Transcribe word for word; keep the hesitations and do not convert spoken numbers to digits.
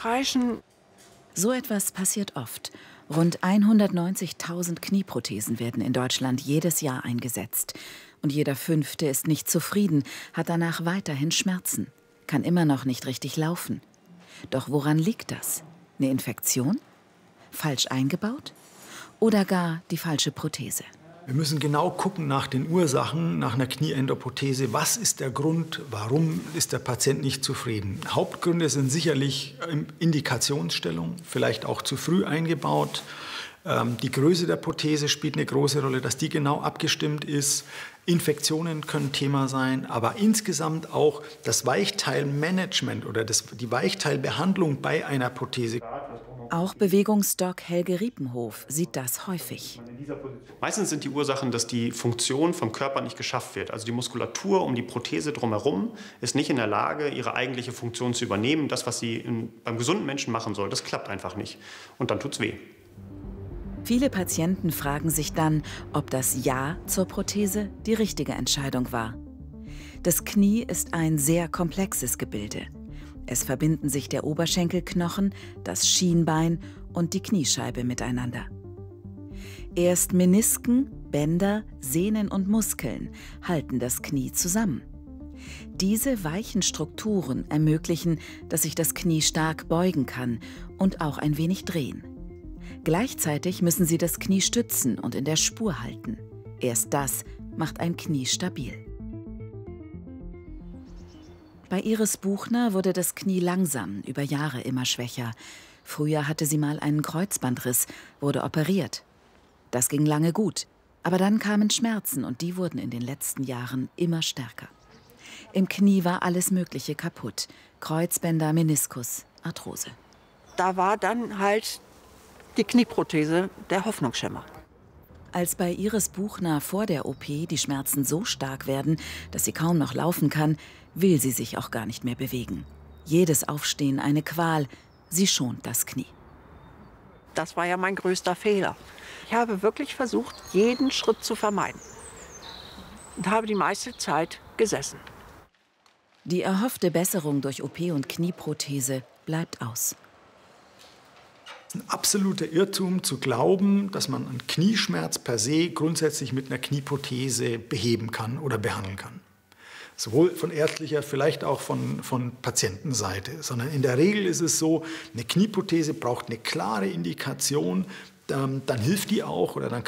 kreischen. So etwas passiert oft. Rund hundertneunzigtausend Knieprothesen werden in Deutschland jedes Jahr eingesetzt. Und jeder Fünfte ist nicht zufrieden, hat danach weiterhin Schmerzen, kann immer noch nicht richtig laufen. Doch woran liegt das? Eine Infektion? Falsch eingebaut? Oder gar die falsche Prothese? Wir müssen genau gucken nach den Ursachen, nach einer Knieendoprothese. Was ist der Grund? Warum ist der Patient nicht zufrieden? Hauptgründe sind sicherlich Indikationsstellung, vielleicht auch zu früh eingebaut. Die Größe der Prothese spielt eine große Rolle, dass die genau abgestimmt ist. Infektionen können Thema sein, aber insgesamt auch das Weichteilmanagement oder das, die Weichteilbehandlung bei einer Prothese. Auch Bewegungsdoc Helge Riepenhof sieht das häufig. Meistens sind die Ursachen, dass die Funktion vom Körper nicht geschafft wird. Also die Muskulatur um die Prothese drumherum ist nicht in der Lage, ihre eigentliche Funktion zu übernehmen. Das, was sie in, beim gesunden Menschen machen soll, das klappt einfach nicht. Und dann tut's weh. Viele Patienten fragen sich dann, ob das Ja zur Prothese die richtige Entscheidung war. Das Knie ist ein sehr komplexes Gebilde. Es verbinden sich der Oberschenkelknochen, das Schienbein und die Kniescheibe miteinander. Erst Menisken, Bänder, Sehnen und Muskeln halten das Knie zusammen. Diese weichen Strukturen ermöglichen, dass sich das Knie stark beugen kann und auch ein wenig drehen. Gleichzeitig müssen sie das Knie stützen und in der Spur halten. Erst das macht ein Knie stabil. Bei Iris Buchner wurde das Knie langsam, über Jahre immer schwächer. Früher hatte sie mal einen Kreuzbandriss, wurde operiert. Das ging lange gut, aber dann kamen Schmerzen und die wurden in den letzten Jahren immer stärker. Im Knie war alles Mögliche kaputt. Kreuzbänder, Meniskus, Arthrose. Da war dann halt die Knieprothese der Hoffnungsschimmer. Als bei Iris Buchner vor der O P die Schmerzen so stark werden, dass sie kaum noch laufen kann, will sie sich auch gar nicht mehr bewegen. Jedes Aufstehen eine Qual, sie schont das Knie. Das war ja mein größter Fehler. Ich habe wirklich versucht, jeden Schritt zu vermeiden. Und habe die meiste Zeit gesessen. Die erhoffte Besserung durch O P und Knieprothese bleibt aus. Es ist ein absoluter Irrtum zu glauben, dass man einen Knieschmerz per se grundsätzlich mit einer Knieprothese beheben kann oder behandeln kann. Sowohl von ärztlicher, vielleicht auch von, von Patientenseite. Sondern in der Regel ist es so, eine Knieprothese braucht eine klare Indikation, dann, dann hilft die auch oder dann